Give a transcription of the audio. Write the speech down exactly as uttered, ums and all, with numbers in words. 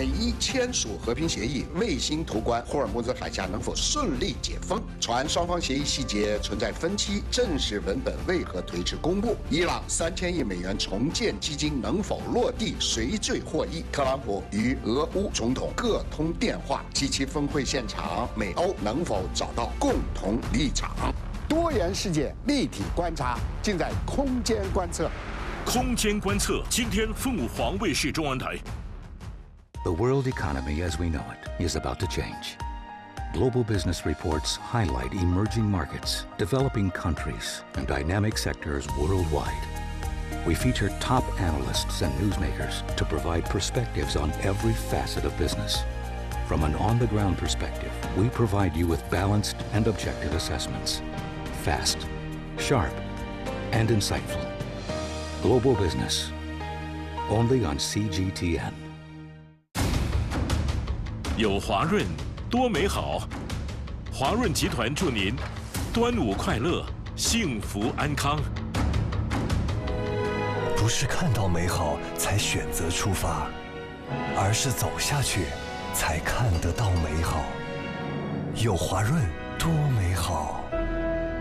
美伊签署和平协议，卫星图关霍尔木兹海峡能否顺利解封？传双方协议细节存在分歧，正式文本为何推迟公布？伊朗三千亿美元重建基金能否落地？谁最获益？特朗普与俄乌总统各通电话，及其峰会现场，美欧能否找到共同立场？多元世界立体观察，尽在空间观测。 空间观测，今天凤凰卫视中文台。 The world economy as we know it is about to change. Global business reports highlight emerging markets, developing countries, and dynamic sectors worldwide. We feature top analysts and newsmakers to provide perspectives on every facet of business. From an on-the-ground perspective, we provide you with balanced and objective assessments. Fast, sharp, and insightful. Global Business, only on C G T N. 有华润，多美好。华润集团祝您端午快乐，幸福安康。 不是看到美好才选择出发，而是走下去才看得到美好。有华润，多美好。